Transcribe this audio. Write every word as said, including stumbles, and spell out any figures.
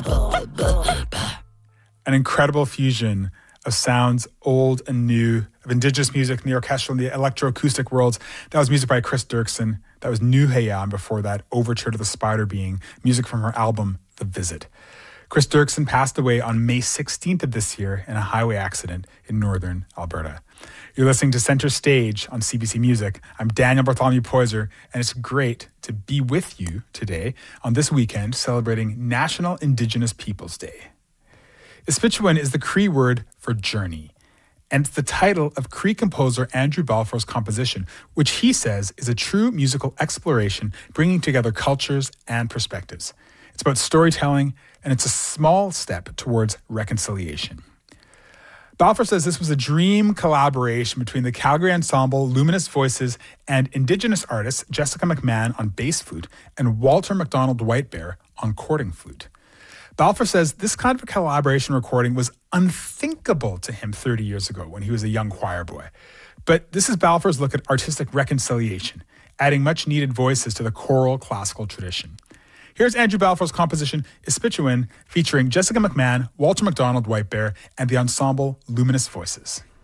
An incredible fusion of sounds, old and new, of indigenous music in the orchestral and the electroacoustic worlds. That was music by Chris Dirksen. That was Nuheya, and before that, Overture to the Spider Being, music from her album, The Visit. Chris Dirksen passed away on May sixteenth of this year in a highway accident in northern Alberta. You're listening to Center Stage on C B C Music. I'm Daniel Bartholomew Poyser, and it's great to be with you today on this weekend celebrating National Indigenous Peoples Day. Ispituin is the Cree word for journey, and it's the title of Cree composer Andrew Balfour's composition, which he says is a true musical exploration bringing together cultures and perspectives. It's about storytelling, and it's a small step towards reconciliation. Balfour says this was a dream collaboration between the Calgary Ensemble, Luminous Voices, and Indigenous artists Jessica McMahon on bass flute and Walter MacDonald Whitebear on cording flute. Balfour says this kind of a collaboration recording was unthinkable to him thirty years ago when he was a young choir boy. But this is Balfour's look at artistic reconciliation, adding much needed voices to the choral classical tradition. Here's Andrew Balfour's composition Ispituin, featuring Jessica McMahon, Walter MacDonald Whitebear, and the ensemble Luminous Voices.